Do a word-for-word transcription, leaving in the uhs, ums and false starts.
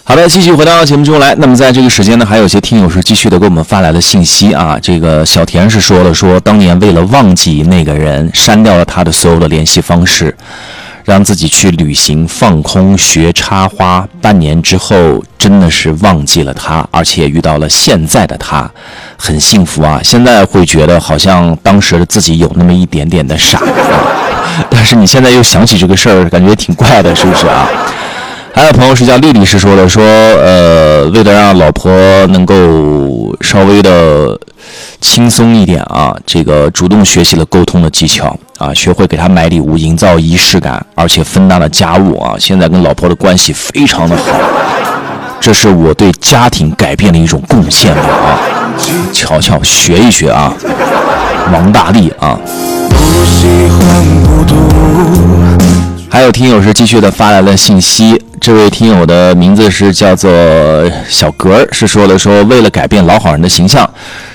好的，继续回到节目中来。那么在这个时间呢，还有些听友是继续的给我们发来的信息啊。这个小田是说了说，当年为了忘记那个人，删掉了他的所有的联系方式，让自己去旅行、放空、学插花。半年之后，真的是忘记了他，而且遇到了现在的他，很幸福啊。现在会觉得好像当时的自己有那么一点点的傻，但是你现在又想起这个事儿，感觉挺怪的，是不是啊？还有朋友是叫丽丽是说了说，呃，为了让老婆能够稍微的轻松一点啊，这个主动学习了沟通的技巧啊，学会给她买礼物，营造仪式感，而且分担了家务啊，现在跟老婆的关系非常的好，这是我对家庭改变的一种贡献吧啊，瞧瞧，学一学啊，王大力啊。不喜欢孤独。还有听友是继续的发来了信息，这位听友的名字是叫做小格，是说了说为了改变老好人的形象，